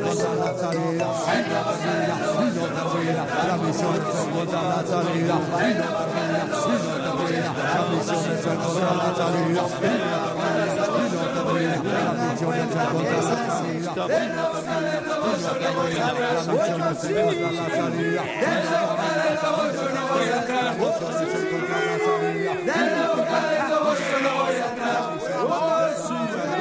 encuentra la salida, y no termina, la misión es encontrar la salida, y no termina, la misión es encontrar la salida, y no termina, la misión es encontrar la salida, y no termina, la misión es encontrar la salida,